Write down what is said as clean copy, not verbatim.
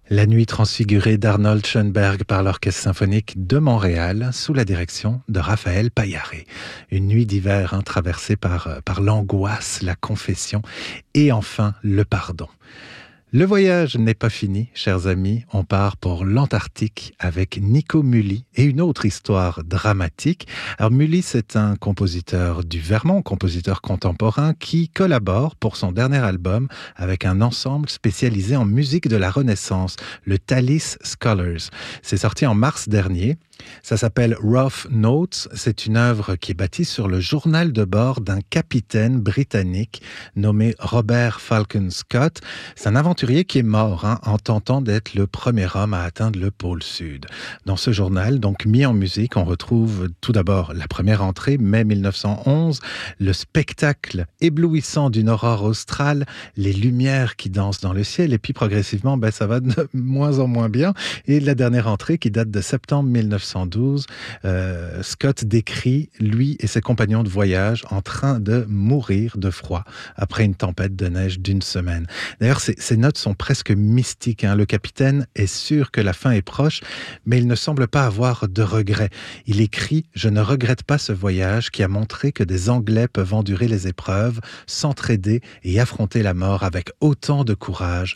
La nuit transfigurée d'Arnold Schoenberg par l'Orchestre symphonique de Montréal sous la direction de Raphaël Paillaré. Une nuit d'hiver traversée par l'angoisse, la confession et enfin le pardon. Le voyage n'est pas fini, chers amis. On part pour l'Antarctique avec Nico Muhly et une autre histoire dramatique. Alors Muhly, c'est un compositeur du Vermont, compositeur contemporain qui collabore pour son dernier album avec un ensemble spécialisé en musique de la Renaissance, le Thalys Scholars. C'est sorti en mars dernier. Ça s'appelle Rough Notes. C'est une œuvre qui est bâtie sur le journal de bord d'un capitaine britannique nommé Robert Falcon Scott. C'est un aventurier qui est mort en tentant d'être le premier homme à atteindre le pôle Sud. Dans ce journal, donc mis en musique, on retrouve tout d'abord la première entrée, mai 1911, le spectacle éblouissant d'une aurore australe, les lumières qui dansent dans le ciel, et puis progressivement, ça va de moins en moins bien. Et la dernière entrée qui date de septembre 1912, Scott décrit lui et ses compagnons de voyage en train de mourir de froid après une tempête de neige d'une semaine. D'ailleurs, ces notes sont presque mystiques. Le capitaine est sûr que la fin est proche, mais il ne semble pas avoir de regrets. Il écrit « Je ne regrette pas ce voyage qui a montré que des Anglais peuvent endurer les épreuves, s'entraider et affronter la mort avec autant de courage